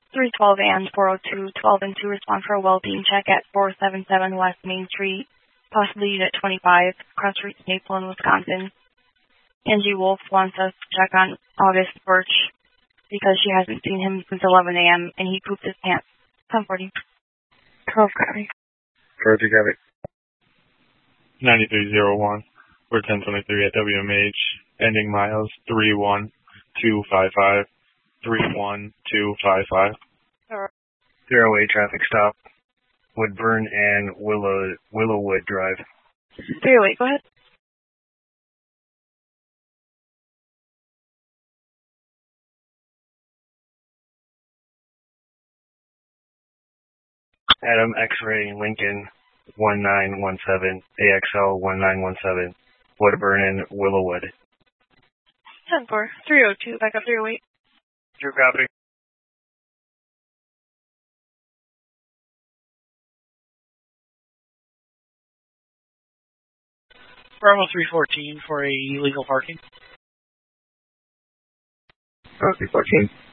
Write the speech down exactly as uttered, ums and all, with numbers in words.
three twelve and four oh two, twelve and two respond for a well-being check at four seventy-seven West Main Street, possibly Unit twenty-five, Cross Street, Mapleton, Wisconsin. Angie Wolf wants us to check on August Birch because she hasn't seen him since eleven a.m. and he pooped his pants. ten forty. twelve copy. Further copy. ninety-three oh one. We're ten twenty-three at W M H, ending miles three one two five five, three one two five five. Zero eight traffic stop. Woodburn and Willow Willowwood Drive. three oh eight, go ahead. Adam X-Ray Lincoln one nine one seven, A X L one nine one seven, Woodburn and Willowwood. ten four. three oh two, back up three oh eight. True copy. Bravo three fourteen for a illegal parking. Bravo three fourteen.